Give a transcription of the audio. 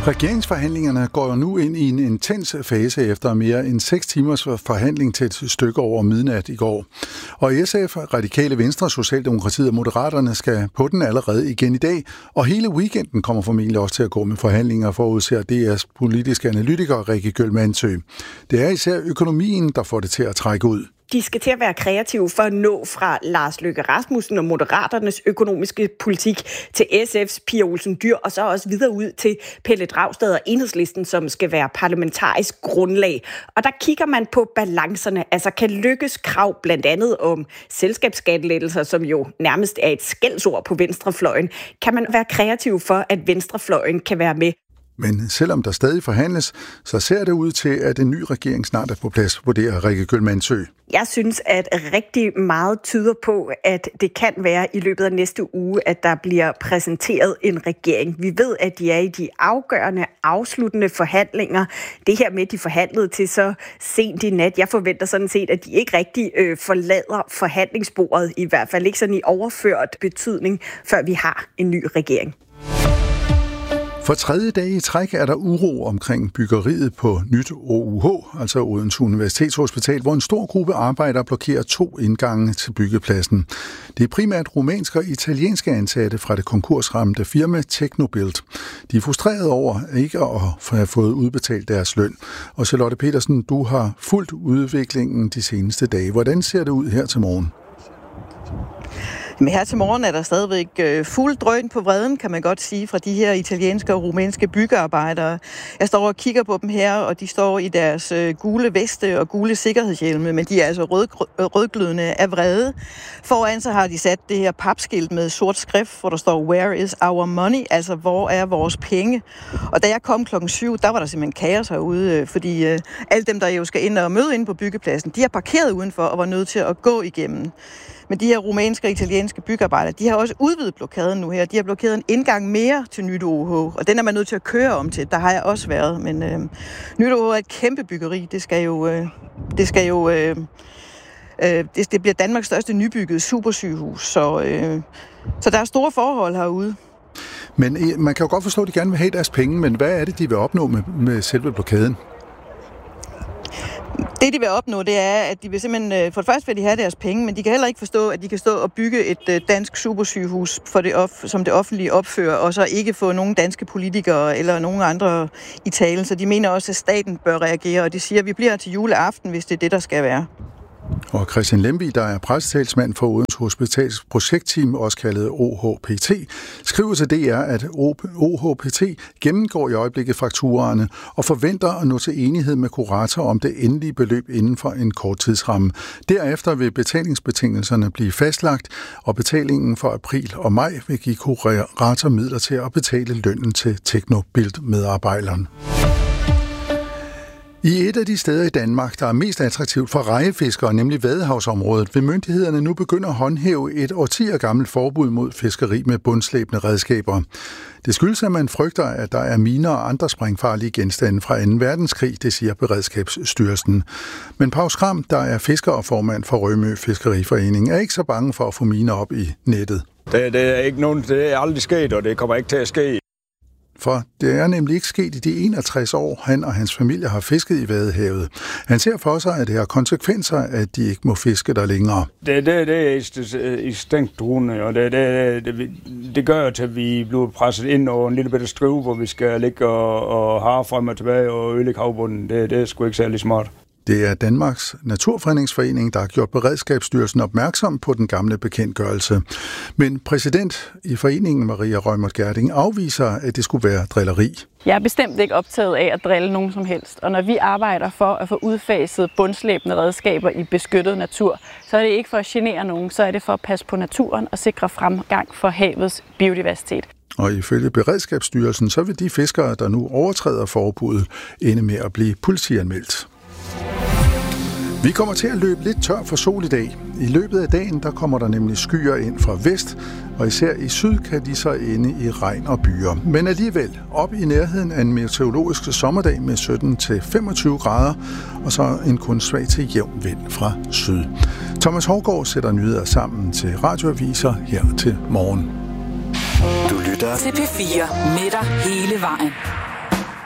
Regeringsforhandlingerne går nu ind i en intens fase efter mere end 6 timers forhandling til et stykke over midnat i går. Og SF, Radikale Venstre, Socialdemokratiet og Moderaterne skal på den allerede igen i dag, og hele weekenden kommer formentlig også til at gå med forhandlinger, forudser DR's politiske analytiker Rikke Gøll-Mandsø. Det er især økonomien, der får det til at trække ud. De skal til at være kreative for at nå fra Lars Løkke Rasmussen og Moderaternes økonomiske politik til SF's Pia Olsen Dyhr, og så også videre ud til Pelle Dragsted og Enhedslisten, som skal være parlamentarisk grundlag. Og der kigger man på balancerne. Altså kan Løkkes krav blandt andet om selskabsskattelettelser, som jo nærmest er et skældsord på venstrefløjen, kan man være kreativ for, at venstrefløjen kan være med. Men selvom der stadig forhandles, så ser det ud til, at en ny regering snart er på plads, vurderer Rikke Gøll-Mandsø. Jeg synes, at rigtig meget tyder på, at det kan være i løbet af næste uge, at der bliver præsenteret en regering. Vi ved, at de er i de afgørende, afsluttende forhandlinger. Det her med, de forhandlede til så sent i nat. Jeg forventer sådan set, at de ikke rigtig forlader forhandlingsbordet, i hvert fald ikke sådan i overført betydning, før vi har en ny regering. For 3. dag i træk er der uro omkring byggeriet på nyt OUH, altså Odense Universitetshospital, hvor en stor gruppe arbejdere blokerer 2 indgange til byggepladsen. Det er primært rumænske og italienske ansatte fra det konkursramte firma Technobuild. De er frustrerede over ikke at have fået udbetalt deres løn. Og Charlotte Petersen, du har fulgt udviklingen de seneste dage. Hvordan ser det ud her til morgen? Men her til morgen er der stadigvæk fuld drøn på vreden, kan man godt sige, fra de her italienske og rumænske byggearbejdere. Jeg står og kigger på dem her, og de står i deres gule veste og gule sikkerhedshjelme, men de er altså rødglødende af vrede. Foran så har de sat det her papskilt med sort skrift, hvor der står, "Where is our money?" Altså, hvor er vores penge? Og da jeg kom 7:00, der var der simpelthen kaos herude, fordi alle dem, der jo skal ind og møde inde på byggepladsen, de er parkeret udenfor og var nødt til at gå igennem. Men de her rumænske og italienske byggearbejdere, de har også udvidet blokaden nu her. De har blokeret en indgang mere til nyt OUH, og den er man nødt til at køre om til. Der har jeg også været, men nyt OUH er et kæmpe byggeri. Det bliver Danmarks største nybyggede supersygehus, så der er store forhold herude. Men man kan jo godt forstå, at de gerne vil have deres penge, men hvad er det, de vil opnå med selve blokaden? Det, de vil opnå, det er, at de vil simpelthen, for det første vil de have deres penge, men de kan heller ikke forstå, at de kan stå og bygge et dansk supersygehus, som det offentlige opfører, og så ikke få nogen danske politikere eller nogen andre i talen. Så de mener også, at staten bør reagere, og de siger, at vi bliver til juleaften, hvis det er det, der skal være. Og Christian Lemvig, der er pressetalsmand for Odense Hospitals projektteam, også kaldet OHPT, skriver til DR, at OHPT gennemgår i øjeblikket fakturaerne og forventer at nå til enighed med kurator om det endelige beløb inden for en kort tidsramme. Derefter vil betalingsbetingelserne blive fastlagt, og betalingen for april og maj vil give kurator midler til at betale lønnen til Technobuild-medarbejderen. I et af de steder i Danmark, der er mest attraktivt for rejefiskere, nemlig Vadehavsområdet, vil myndighederne nu begynde at håndhæve et årtier gammelt forbud mod fiskeri med bundslæbende redskaber. Det skyldes, at man frygter, at der er miner og andre sprængfarlige genstande fra 2. verdenskrig, det siger Beredskabsstyrelsen. Men Pau Skram, der er fisker og formand for Rømø Fiskeriforening, er ikke så bange for at få miner op i nettet. Det er ikke nogen, det er aldrig sket, og det kommer ikke til at ske. For det er nemlig ikke sket i de 61 år, han og hans familie har fisket i Vadehavet. Han ser for sig, at det har konsekvenser, at de ikke må fiske der længere. Det er i stængt truende, og det gør til, at vi bliver presset ind over en lille bitte skrive, hvor vi skal ligge og harre frem og tilbage og ødelægge havbunden. Det er sgu ikke særlig smart. Det er Danmarks Naturfredningsforening, der har gjort Beredskabsstyrelsen opmærksom på den gamle bekendtgørelse. Men præsident i foreningen, Maria Reumert Gjerding, afviser, at det skulle være drilleri. Jeg er bestemt ikke optaget af at drille nogen som helst. Og når vi arbejder for at få udfaset bundslæbende redskaber i beskyttet natur, så er det ikke for at genere nogen, så er det for at passe på naturen og sikre fremgang for havets biodiversitet. Og ifølge Beredskabsstyrelsen, så vil de fiskere, der nu overtræder forbuddet, ende med at blive politianmeldt. Vi kommer til at løbe lidt tør for sol i dag. I løbet af dagen der kommer der nemlig skyer ind fra vest, og især i syd kan de så ende i regn og byer. Men alligevel op i nærheden af en meteorologisk sommerdag med 17-25 grader, og så en kun svag til jævn vind fra syd. Thomas Hougaard sætter nyheder sammen til radioaviser her til morgen. Du lytter til P4 med dig hele vejen.